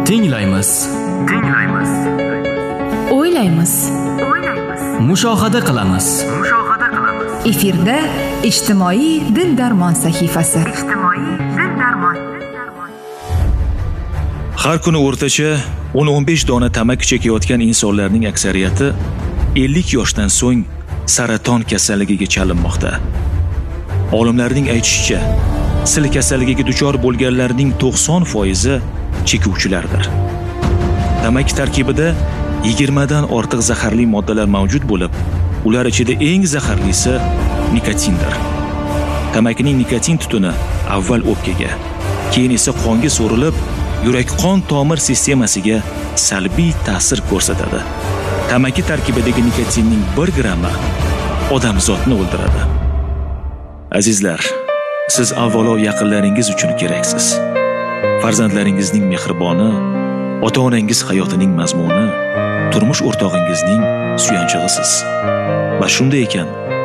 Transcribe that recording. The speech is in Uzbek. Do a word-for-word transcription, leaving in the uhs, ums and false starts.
Tinglaymiz. Tinglaymiz. O'ylaymiz. O'ylaymiz. Mushohada qilamiz. Mushohada qilamiz. Efirda ijtimoiy dil darmon sahifasi. Ijtimoiy dil darmon. Har kuni o'rtacha o'n o'n besh dona tamaki chekayotgan insonlarning aksariyati ellik yoshdan so'ng saraton kasalligiga chalinmoqda. Olimlarning aytishicha, sil kasalligiga duchor bo'lganlarning to'qson foizi chekuvchilardir. Tamaki tarkibida yigirma dan ortiq zaharli moddalar mavjud bo'lib, ular ichida eng zaharlisi nikotindir. Tamakining nikotin tutuni avval o'pkaga, keyin esa qonga so'rilib, yurak-qon tomir sistemasiga salbiy ta'sir ko'rsatadi. Tamaki tarkibidagi nikotinning bir grammi odamzodni o'ldiradi. Azizlar, siz avvalo yaqinlaringiz uchun keraksiz. Farzandlaringizning mehriboni, ota-onangiz hayotining mazmuni, turmush o'rtog'ingizning suyanchig'isiz. Va shunday ekan,